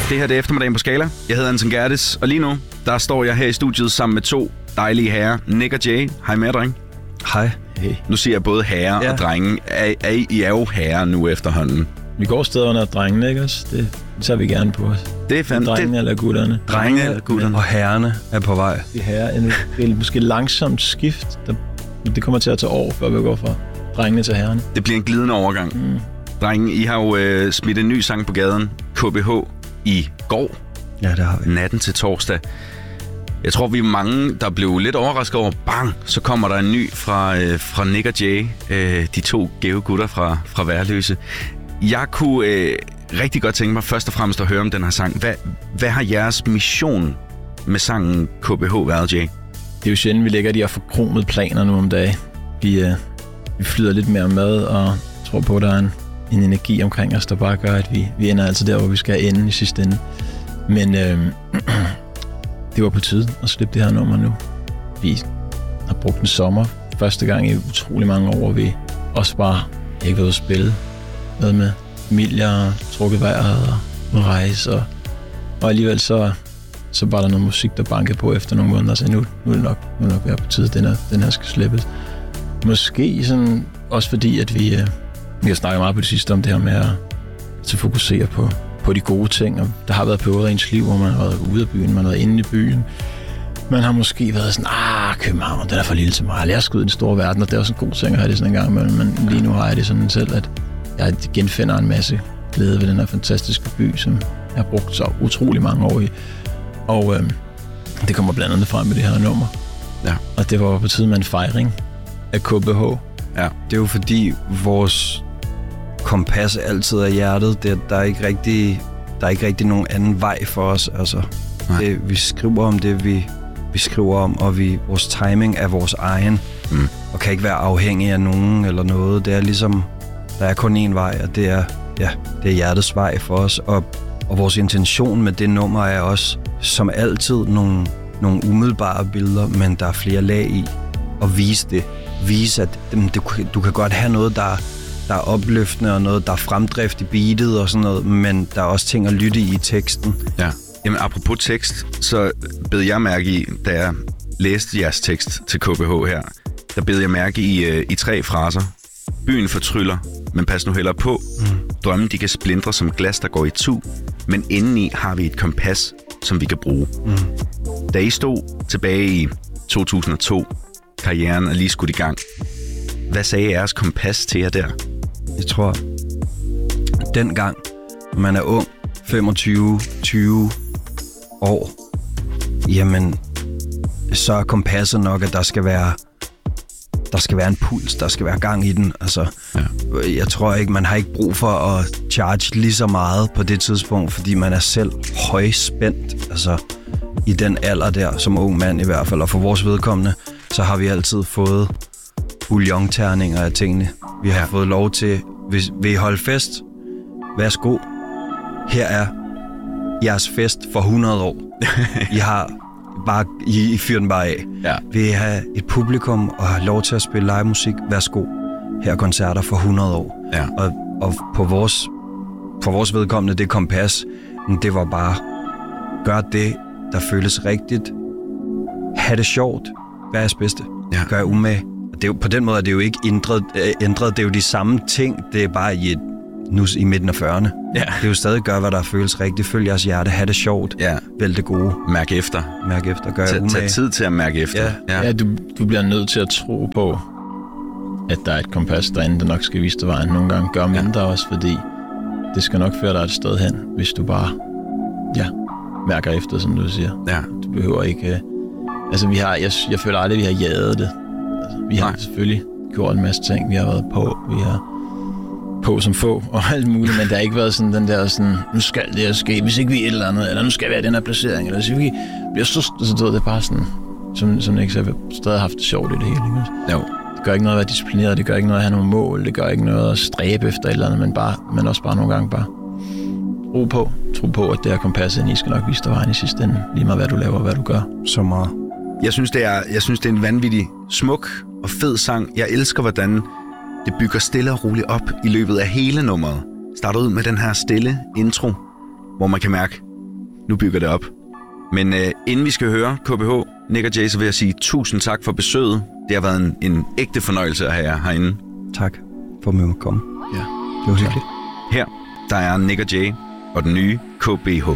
Det her det er eftermiddagen på Skala. Jeg hedder Anton Gerdes, og lige nu, der står jeg her i studiet sammen med to dejlige herrer, Nick og Jay. Hej med jer, dreng. Hej. Hey. Nu siger jeg både herrer og drenge. I er jo herrer nu efterhånden. Vi går stadig under drengene, ikke også? Det tager vi gerne på os. Det er fandme. Drengene eller gutterne. Drenge eller gutterne. Og herrerne er på vej. De herrer, det er måske langsomt skift. Det kommer til at tage år, før vi går fra drengene til herrerne. Det bliver en glidende overgang. Drenge, I har jo smidt en ny sang på gaden. KBH i går. Ja, det har vi. Natten til torsdag. Jeg tror, vi er mange, der blev lidt overrasket over. Bang! Så kommer der en ny fra Nick og Jay. De to gave gutter fra Værløse. Jeg kunne rigtig godt tænke mig først og fremmest at høre om den her sang. Hvad har jeres mission med sangen KBH været, Jay? Det er jo sjældent, vi lægger de her forkromede planer nu om dagen. Vi flyder lidt mere med og tror på, at der er en energi omkring os, der bare gør, at vi ender altid der, hvor vi skal ende i sidste ende. Men det var på tide at slippe det her nummer nu. Vi har brugt en sommer første gang i utrolig mange år, hvor vi også bare ikke været ude at spille. Noget med familier, trukket vejret og rejse. Og alligevel så bare der noget musik, der bankede på efter nogle måneder. Så nu er det nok være på tide, den her skal slippes. Måske sådan, også fordi, at vi har snakket meget på det sidste om det her med at fokusere på de gode ting. Og der har været perioder i ens liv, hvor man har været ude af byen, man har været inde i byen. Man har måske været sådan, København, den er for lille til mig. Jeg skal ud i den store verden, og det er også en god ting at have det sådan en gang imellem. Men lige nu har jeg det sådan selv, at jeg genfinder en masse glæde ved den her fantastiske by, som jeg har brugt så utrolig mange år i. Og det kommer blandt andet frem med det her nummer. Ja. Og det var på tide med en fejring af KBH. Ja. Det er jo fordi vores kompas altid er hjertet. Der er ikke rigtig nogen anden vej for os. Altså, vi skriver om det, vi skriver om, og vores timing er vores egen. Og kan ikke være afhængig af nogen eller noget. Det er ligesom, der er kun én vej, og det er hjertets vej for os. Og vores intention med det nummer er også, som altid, nogle umiddelbare billeder, men der er flere lag i. Og vise det. Vise, at du kan godt have noget, der er opløftende, og noget, der er fremdrift i beatet og sådan noget, men der er også ting at lytte i teksten. Ja. Jamen, apropos tekst, så bed jeg mærke i, da jeg læste jeres tekst til KBH her, der bed jeg mærke i 3 fraser. Byen fortryller, men pas nu hellere på. Drømmen, de kan splindre som glas, der går i tu, men indeni har vi et kompas, som vi kan bruge. Da I stod tilbage i 2002, karrieren er lige skudt i gang. Hvad sagde jeres kompas til jer der? Jeg tror, dengang man er ung, 25-20 år, jamen, så er kompasset nok, at der skal være en puls, der skal være gang i den. Altså, jeg tror ikke, man har ikke brug for at charge lige så meget på det tidspunkt, fordi man er selv højspændt, altså i den alder der, som ung mand i hvert fald. Og for vores vedkommende, så har vi altid fået bouillonterninger af tingene. Vi har fået lov til, vil I holde fest? Værsgo. Her er jeres fest for 100 år. I har bare, I fyrer den bare af. Ja. Vil I have et publikum og have lov til at spille live musik? Værsgo. Her er koncerter for 100 år. Ja. Og på vores vedkommende, det kompas, det var bare, gør det, der føles rigtigt. Ha' det sjovt. Vær jeres bedste. Ja. Gør jer umage. Det er jo, på den måde er det jo ikke ændret. Det er jo de samme ting. Det er bare i midten af 40'erne. Ja. Det er jo stadig gør, hvad der føles rigtigt. Følg jeres hjerte. Ha' det sjovt. Ja. Vælg det gode. Mærk efter. Gør jer umage. Tag tid til at mærke efter. Ja, du bliver nødt til at tro på, at der er et kompas derinde, der nok skal vise dig vejen. Nogle gange gør mindre også, fordi det skal nok føre dig et sted hen, hvis du bare mærker efter, som du siger. Ja. Du behøver ikke... Altså, jeg føler aldrig, at vi har jaget det. Altså, vi har selvfølgelig gjort en masse ting. Vi har været på. Vi har på som få og alt muligt, men der har ikke været sådan den der sådan, nu skal det her ske, hvis ikke vi et eller andet, eller nu skal vi have den her placering, eller hvis vi bliver så det er bare sådan, som ikke så stadig haft det sjovt i det hele, ikke? Jo. Det gør ikke noget at være disciplineret, det gør ikke noget at have nogle mål, det gør ikke noget at stræbe efter et eller andet, men også bare nogle gange bare tro på, at det her kompas ind i skal nok vise dig vejen i sidste ende, lige meget hvad du laver og hvad du gør. Så meget. Jeg synes, det er en vanvittig smuk og fed sang. Jeg elsker, hvordan det bygger stille og roligt op i løbet af hele nummeret. Starter ud med den her stille intro, hvor man kan mærke, nu bygger det op. Men inden vi skal høre KBH, Nick og Jay, så vil jeg sige tusind tak for besøget. Det har været en ægte fornøjelse at have jer herinde. Tak for at måtte komme. Ja. Det var hyggeligt. Her, der er Nick og Jay og den nye KBH.